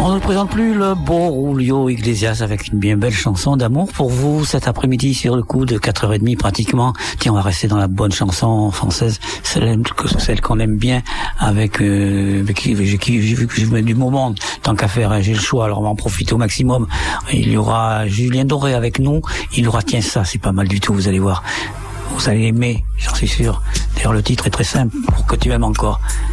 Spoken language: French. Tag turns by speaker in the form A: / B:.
A: On ne présente plus le beau Julio Iglesias avec une bien belle chanson d'amour pour vous cet après-midi sur le coup de 4h30 pratiquement. Tiens, on va rester dans la bonne chanson française, celle qu'on aime bien avec qui j'ai vu que je mets du moment tant qu'à faire, j'ai le choix, alors on va en profiter au maximum. Il y aura Julien Doré avec nous, il y aura tiens ça, c'est pas mal du tout, vous allez voir. Vous allez aimer, j'en suis sûr. D'ailleurs le titre est très simple, pour que tu m'aimes encore.